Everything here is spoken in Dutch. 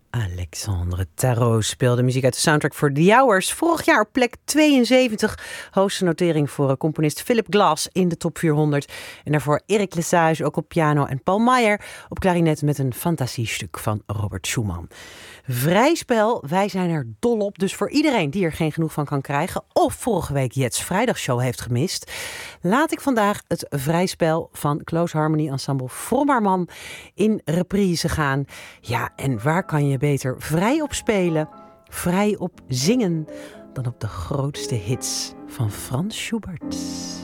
Alexandre Tarot speelde muziek uit de soundtrack voor The Hours. Vorig jaar op plek 72. Hoogste notering voor componist Philip Glass in de top 400. En daarvoor Eric Lesage ook op piano en Paul Meyer op klarinet met een fantasiestuk van Robert Schumann. Vrij spel, wij zijn er dol op. Dus voor iedereen die er geen genoeg van kan krijgen of vorige week Jets vrijdagshow heeft gemist, laat ik vandaag het vrij spel van Close Harmony Ensemble Vrommerman in reprise gaan. Ja, en waar kan je beter vrij op spelen, vrij op zingen dan op de grootste hits van Franz Schubert.